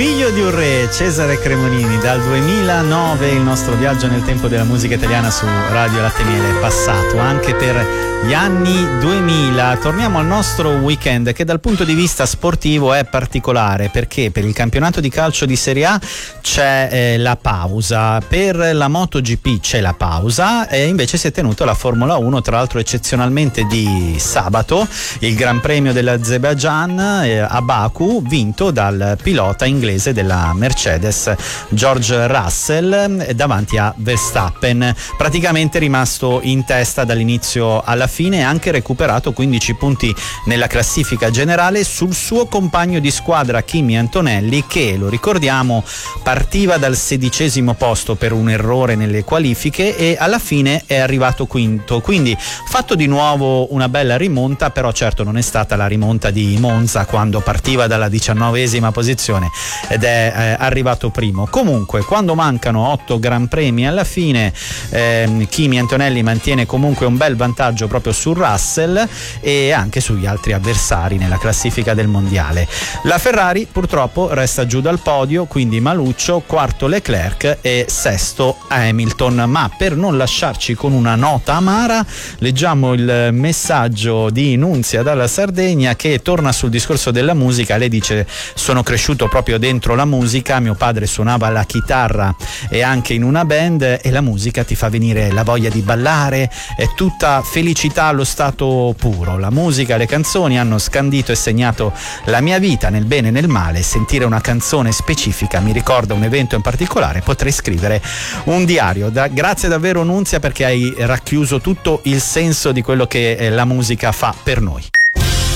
Figlio di un re, Cesare Cremonini. Dal 2009 il nostro viaggio nel tempo della musica italiana su Radio Latte Miele è passato anche per gli anni 2000. Torniamo al nostro weekend, che dal punto di vista sportivo è particolare, perché per il campionato di calcio di Serie A c'è la pausa, per la MotoGP c'è la pausa e invece si è tenuta la Formula 1, tra l'altro eccezionalmente di sabato, il Gran Premio dell'Azerbaijan a Baku, vinto dal pilota inglese della Mercedes George Russell davanti a Verstappen, praticamente rimasto in testa dall'inizio alla fine e anche recuperato 15 punti nella classifica generale sul suo compagno di squadra Kimi Antonelli, che, lo ricordiamo, partiva dal 16° posto per un errore nelle qualifiche e alla fine è arrivato quinto, quindi fatto di nuovo una bella rimonta, però certo non è stata la rimonta di Monza quando partiva dalla 19ª posizione ed è arrivato primo. Comunque, quando mancano 8 Gran Premi alla fine, Kimi Antonelli mantiene comunque un bel vantaggio proprio su Russell e anche sugli altri avversari nella classifica del mondiale. La Ferrari purtroppo resta giù dal podio, quindi Maluccio, quarto Leclerc e sesto Hamilton. Ma per non lasciarci con una nota amara, leggiamo il messaggio di Nunzia dalla Sardegna, che torna sul discorso della musica. Lei dice: sono cresciuto proprio dentro la musica, mio padre suonava la chitarra e anche in una band, e la musica ti fa venire la voglia di ballare, è tutta felicità allo stato puro. La musica, le canzoni hanno scandito e segnato la mia vita nel bene e nel male. Sentire una canzone specifica mi ricorda un evento in particolare, potrei scrivere un diario. Grazie davvero Nunzia, perché hai racchiuso tutto il senso di quello che la musica fa per noi.